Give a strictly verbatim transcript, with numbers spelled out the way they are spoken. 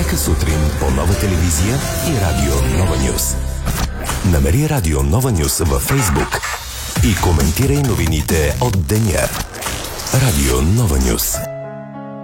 Всяка сутрин по Нова телевизия и Радио Нова Нюс. Намери Радио Нова Нюс във Фейсбук и коментирай новините от деня. Радио Нова Нюс.